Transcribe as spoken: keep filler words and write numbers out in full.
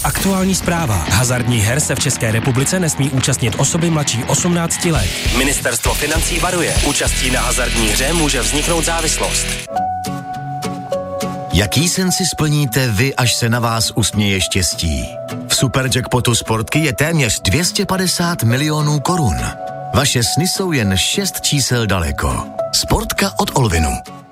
Aktuální zpráva. Hazardních her se v České republice nesmí účastnit osoby mladší osmnácti let. Ministerstvo financí varuje. Účastí na hazardní hře může vzniknout závislost. Jaký sen si splníte vy, až se na vás usměje štěstí? V Superjackpotu Sportky je téměř dvě stě padesát milionů korun. Vaše sny jsou jen šest čísel daleko. Sportka od Olvinu.